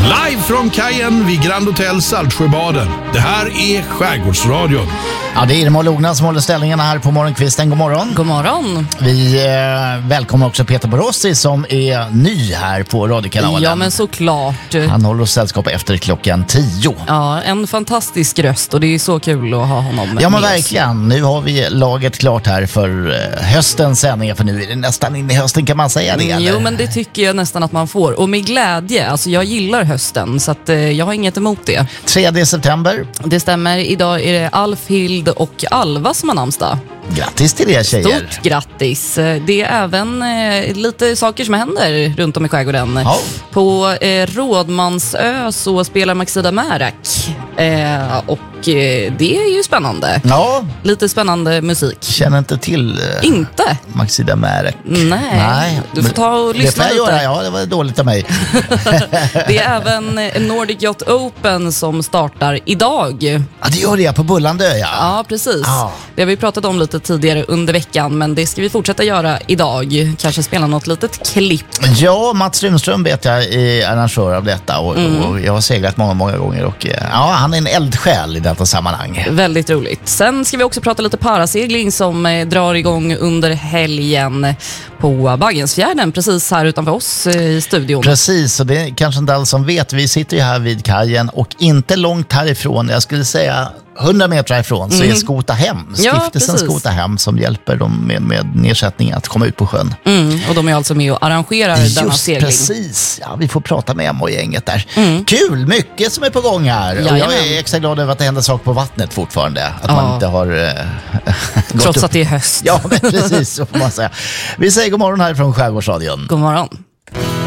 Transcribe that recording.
Live från kajen vid Grand Hotel Saltsjöbaden. Det här är Skärgårdsradion. Ja, det är Irma och Lona som håller ställningarna här på morgonkvisten. God morgon. God morgon. Vi välkomnar också Peter Borossi som är ny här på radiokanalen. Ja, men såklart. Han håller oss sällskap efter klockan 10. Ja, en fantastisk röst och det är så kul att ha honom Ja, men med verkligen. Nu har vi laget klart här för höstens sändningar, för nu är det nästan in i hösten, kan man säga det? Eller? Jo, men det tycker jag nästan att man får. Och med glädje. Alltså, jag gillar hösten så att, jag har inget emot det. 3 september. Det stämmer. Idag är det Alf, Hild och Alva som har namnsdag. Grattis till det, tjejer. Stort grattis. Det är även lite saker som händer runt om i skärgården. Ja. På Rådmansö så spelar Maxida Märak. Och det är ju spännande. Ja. Lite spännande musik. Känner inte till Inte? Maxida Märak. Nej. Du får ta och lyssna det får jag lite. göra, ja, det var dåligt av mig. Det är även Nordic Yacht Open som startar idag. Ja, det gör det på Bullandö, ja. Ja, precis. Ja. Det har vi pratat om lite tidigare under veckan, men det ska vi fortsätta göra idag. Kanske spela något litet klipp. Ja, Mats Runström vet jag är arrangör av detta och jag har seglat många gånger och ja, han är en eldsjäl i detta sammanhang. Väldigt roligt. Sen ska vi också prata lite parasegling som drar igång under helgen på Baggensfjärden, precis här utanför oss i studion. Precis, och det är kanske inte alla som vet. Vi sitter ju här vid kajen och inte långt härifrån, jag skulle säga 100 meter härifrån, så är Skotahem, stiftelsen precis. Skotahem, som hjälper dem med nedsättning att komma ut på sjön. Och de är alltså med och arrangerar denna segling. Precis, ja, vi får prata med Emma och gänget där. Kul, mycket som är på gång här. Och jag är extra glad över att det händer saker på vattnet fortfarande. Att man inte har trots att det är höst. Ja, men precis, så får man säga. Vi säger god morgon här från Skärgårdsradion. God morgon.